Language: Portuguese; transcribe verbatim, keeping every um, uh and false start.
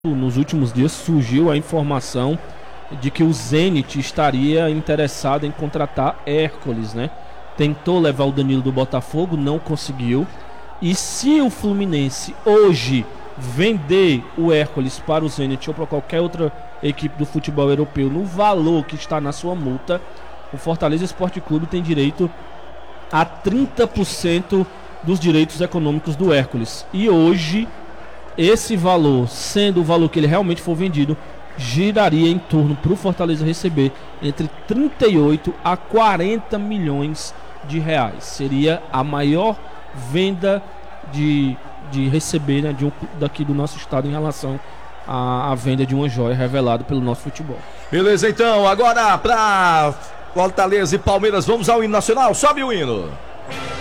nos últimos dias surgiu a informação de que o Zenit estaria interessado em contratar Hércules, né? Tentou levar o Danilo do Botafogo, não conseguiu. E se o Fluminense hoje vender o Hércules para o Zenit ou para qualquer outra equipe do futebol europeu no valor que está na sua multa, o Fortaleza Esporte Clube tem direito a trinta por cento dos direitos econômicos do Hércules. E hoje, esse valor, sendo o valor que ele realmente for vendido, giraria em torno para o Fortaleza receber entre trinta e oito a quarenta milhões de reais. Seria a maior venda de, de receber, né, de um, daqui do nosso estado em relação à, à venda de uma joia revelada pelo nosso futebol. Beleza, então, agora para Fortaleza e Palmeiras, vamos ao hino nacional. Sobe o hino.